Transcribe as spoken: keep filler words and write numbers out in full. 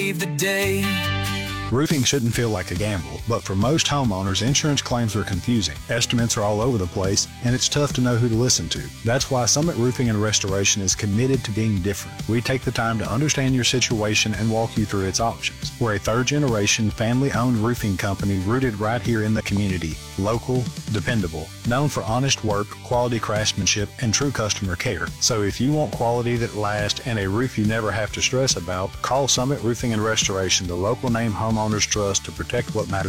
save the day. Roofing shouldn't feel like a gamble, but for most homeowners, insurance claims are confusing. Estimates are all over the place, and it's tough to know who to listen to. That's why Summit Roofing and Restoration is committed to being different. We take the time to understand your situation and walk you through its options. We're a third-generation, family-owned roofing company rooted right here in the community. Local, dependable, known for honest work, quality craftsmanship, and true customer care. So if you want quality that lasts and a roof you never have to stress about, call Summit Roofing and Restoration, the local name homeowners trust to protect what matters